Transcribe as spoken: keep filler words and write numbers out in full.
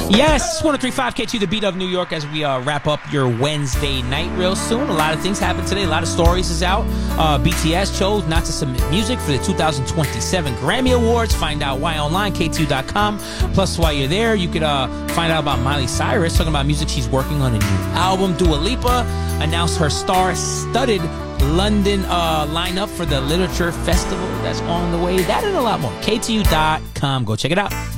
Yes, one oh three point five K two, the beat of New York, as we uh, wrap up your Wednesday night real soon. A lot of things happened today. A lot of stories is out. Uh, B T S chose not to submit music for the two thousand twenty-seven Grammy Awards. Find out why online, K T U dot com. Plus, while you're there, you could uh, find out about Miley Cyrus, talking about music she's working on, a new album. Dua Lipa announced her star-studded London uh, lineup for the Literature Festival that's on the way. That and a lot more. K T U dot com. Go check it out.